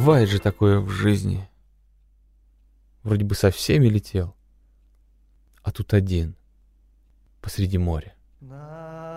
бывает же такое в жизни. Вроде бы со всеми летел, а тут один посреди моря.